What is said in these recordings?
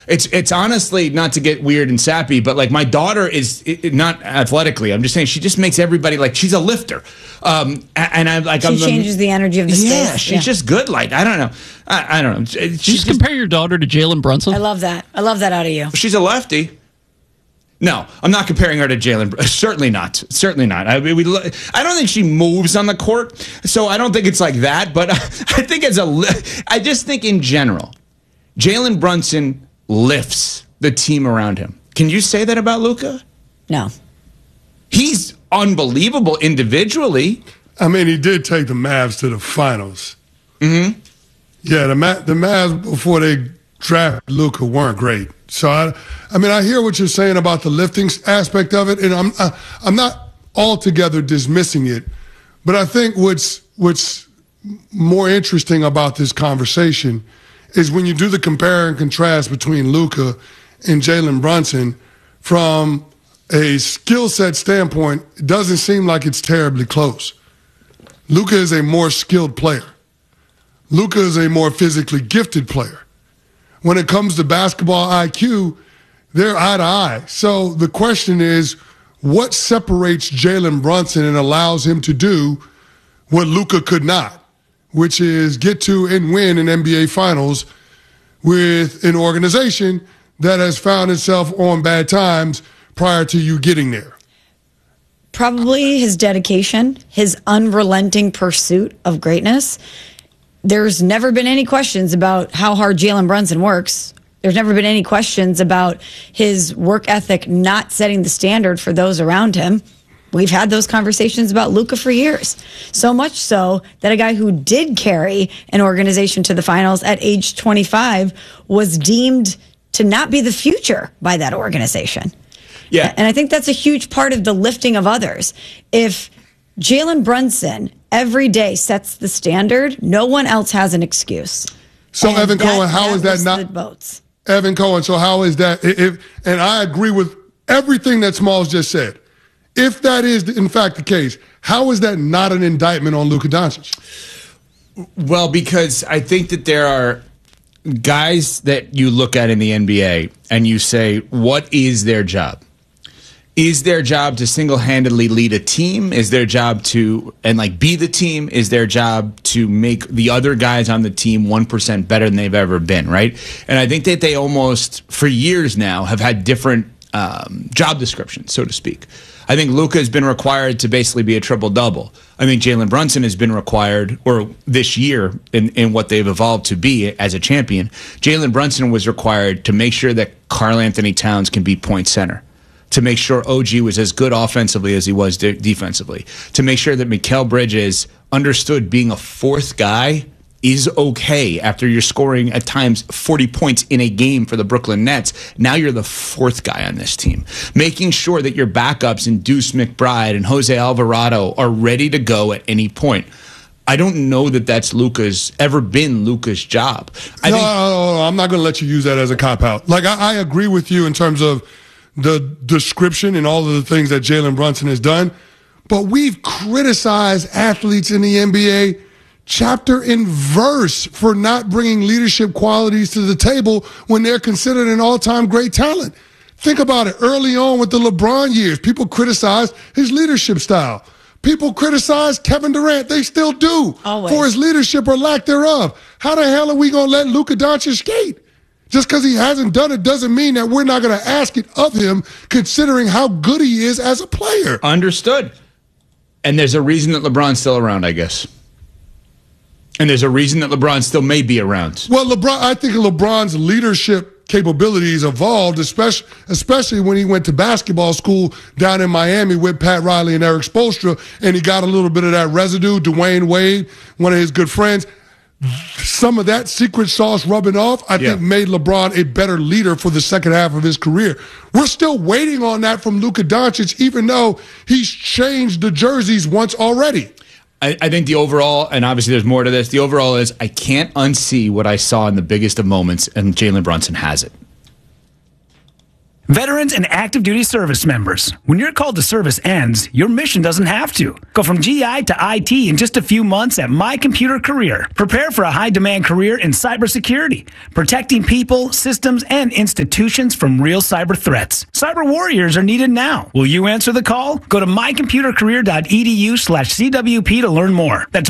It's honestly, not to get weird and sappy, but like my daughter is not athletically. I'm just saying she just makes everybody like she's a lifter. And I'm like, she changes the energy of the space. Yeah, she's just good. Like I don't know. I don't know. Just compare your daughter to Jalen Brunson. I love that. I love that out of you. She's a lefty. No, I'm not comparing her to Jalen. Certainly not. Certainly not. I don't think she moves on the court, so I don't think it's like that. But I think I just think in general, Jalen Brunson lifts the team around him. Can you say that about Luka? No. He's unbelievable individually. I mean, he did take the Mavs to the finals. Mm-hmm. Yeah, the Mavs before they drafted Luka weren't great. So I mean, I hear what you're saying about the lifting aspect of it, and I'm not altogether dismissing it, but I think what's more interesting about this conversation is when you do the compare and contrast between Luka and Jalen Brunson. From a skill set standpoint, it doesn't seem like it's terribly close. Luka is a more skilled player. Luka is a more physically gifted player. When it comes to basketball IQ, they're eye to eye. So the question is, what separates Jalen Brunson and allows him to do what Luka could not, which is get to and win an NBA Finals with an organization that has found itself on bad times prior to you getting there? Probably his dedication, his unrelenting pursuit of greatness. There's never been any questions about how hard Jalen Brunson works. There's never been any questions about his work ethic not setting the standard for those around him. We've had those conversations about Luka for years. So much so that a guy who did carry an organization to the finals at age 25 was deemed to not be the future by that organization. Yeah. And I think that's a huge part of the lifting of others. If Jalen Brunson every day sets the standard, no one else has an excuse. So and Evan Cohen, how is that not votes? Evan Cohen, so how is that? And I agree with everything that Smalls just said. If that is in fact the case, how is that not an indictment on Luka Doncic? Well, because I think that there are guys that you look at in the NBA and you say, what is their job? Is their job to single-handedly lead a team? Is their job to be the team? Is their job to make the other guys on the team 1% better than they've ever been, right? And I think that they almost, for years now, have had different job descriptions, so to speak. I think Luka has been required to basically be a triple-double. I think Jalen Brunson has been required, or this year, in what they've evolved to be as a champion, Jalen Brunson was required to make sure that Karl Anthony Towns can be point center, to make sure OG was as good offensively as he was defensively, to make sure that Mikal Bridges understood being a fourth guy is okay after you're scoring at times 40 points in a game for the Brooklyn Nets. Now you're the fourth guy on this team. Making sure that your backups in Deuce McBride and Jose Alvarado are ready to go at any point. I don't know that that's ever been Luka's job. No, I'm not going to let you use that as a cop-out. Like, I agree with you in terms of the description and all of the things that Jalen Brunson has done, but we've criticized athletes in the NBA chapter and verse for not bringing leadership qualities to the table when they're considered an all-time great talent. Think about it. Early on with the LeBron years, people criticized his leadership style. People criticize Kevin Durant. They still do. Always. For his leadership or lack thereof. How the hell are we going to let Luka Doncic skate? Just because he hasn't done it doesn't mean that we're not going to ask it of him, considering how good he is as a player. Understood. And there's a reason that LeBron's still around, I guess. And there's a reason that LeBron still may be around. Well, I think LeBron's leadership capabilities evolved, especially when he went to basketball school down in Miami with Pat Riley and Eric Spoelstra, and he got a little bit of that residue. Dwayne Wade, one of his good friends. Some of that secret sauce rubbing off, I think, made LeBron a better leader for the second half of his career. We're still waiting on that from Luka Doncic, even though he's changed the jerseys once already. I think the overall, and obviously there's more to this, the overall is I can't unsee what I saw in the biggest of moments, and Jalen Brunson has it. Veterans and active duty service members. When your call to service ends, your mission doesn't have to. Go from GI to IT in just a few months at My Computer Career. Prepare for a high-demand career in cybersecurity, protecting people, systems, and institutions from real cyber threats. Cyber warriors are needed now. Will you answer the call? Go to mycomputercareer.edu/CWP to learn more. That's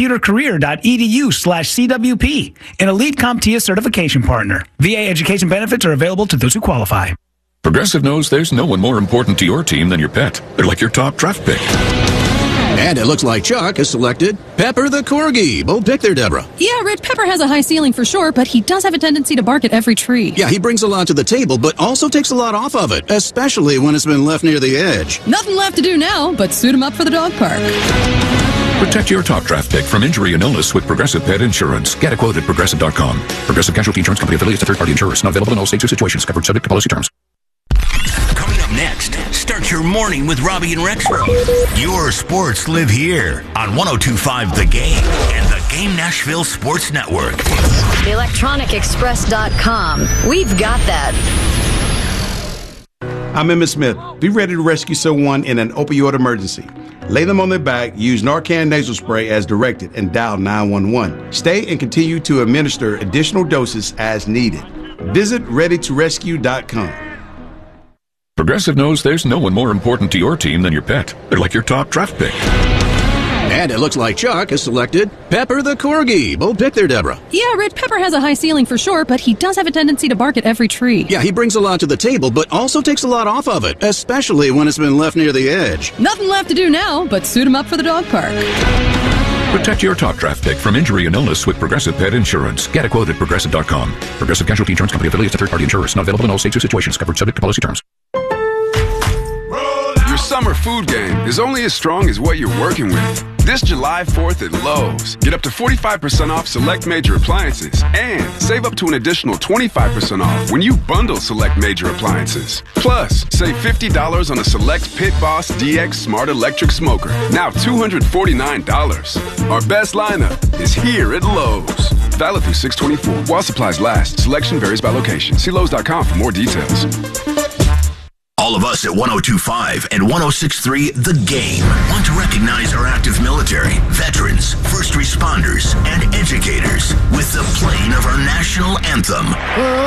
mycomputercareer.edu/CWP. An elite CompTIA certification partner. VA education benefits are available to those who qualify. Progressive knows there's no one more important to your team than your pet. They're like your top draft pick. And it looks like Chuck has selected Pepper the Corgi. Bold pick there, Deborah. Yeah, Red Pepper has a high ceiling for sure, but he does have a tendency to bark at every tree. Yeah, he brings a lot to the table, but also takes a lot off of it, especially when it's been left near the edge. Nothing left to do now but suit him up for the dog park. Protect your top draft pick from injury and illness with Progressive Pet Insurance. Get a quote at Progressive.com. Progressive Casualty Insurance Company affiliates to third-party insurers. Not available in all states or situations. Covered subject to policy terms. Coming up next, start your morning with Robbie and Rexroad. Your sports live here on 102.5 The Game and the Game Nashville Sports Network. ElectronicExpress.com. We've got that. I'm Emmitt Smith. Be ready to rescue someone in an opioid emergency. Lay them on their back, use Narcan nasal spray as directed, and dial 911. Stay and continue to administer additional doses as needed. Visit ReadyToRescue.com. Progressive knows there's no one more important to your team than your pet. They're like your top draft pick. And it looks like Chuck has selected Pepper the Corgi. Bold pick there, Deborah. Yeah, Red Pepper has a high ceiling for sure, but he does have a tendency to bark at every tree. Yeah, he brings a lot to the table, but also takes a lot off of it, especially when it's been left near the edge. Nothing left to do now but suit him up for the dog park. Protect your top draft pick from injury and illness with Progressive Pet Insurance. Get a quote at Progressive.com. Progressive Casualty Insurance Company affiliates to third-party insurers. Not available in all states or situations. Covered subject to policy terms. Your summer food game is only as strong as what you're working with. This July 4th at Lowe's, get up to 45% off select major appliances and save up to an additional 25% off when you bundle select major appliances. Plus, save $50 on a select Pit Boss DX Smart Electric Smoker, now $249. Our best lineup is here at Lowe's. Valid through 6/24 while supplies last. Selection varies by location. See Lowe's.com for more details. All of us at 102.5 and 106.3 The Game want to recognize our active military, veterans, first responders, and educators with the playing of our national anthem.